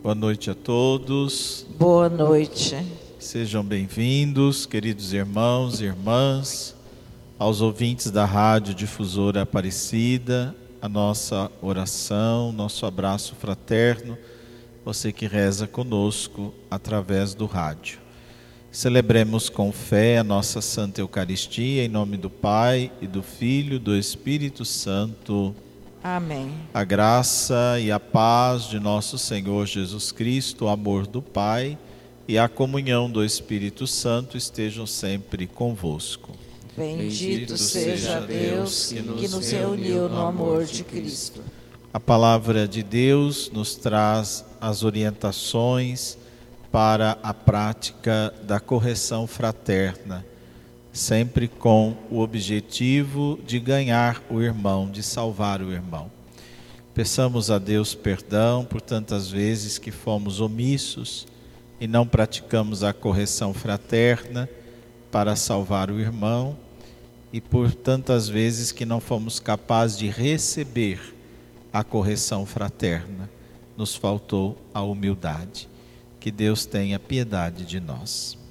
Boa noite a todos. Boa noite. Sejam bem-vindos, queridos irmãos e irmãs, aos ouvintes da Rádio Difusora Aparecida, a nossa oração, nosso abraço fraterno, você que reza conosco através do rádio. Celebremos com fé a nossa Santa Eucaristia, em nome do Pai, e do Filho, e do Espírito Santo. Amém. A graça e a paz de nosso Senhor Jesus Cristo, o amor do Pai e a comunhão do Espírito Santo estejam sempre convosco. Bendito seja Deus que nos reuniu no amor de Cristo. A palavra de Deus nos traz as orientações para a prática da correção fraterna, sempre com o objetivo de ganhar o irmão, de salvar o irmão. Peçamos a Deus perdão por tantas vezes que fomos omissos e não praticamos a correção fraterna para salvar o irmão, e por tantas vezes que não fomos capazes de receber a correção fraterna. Nos faltou a humildade. Que Deus tenha piedade de nós.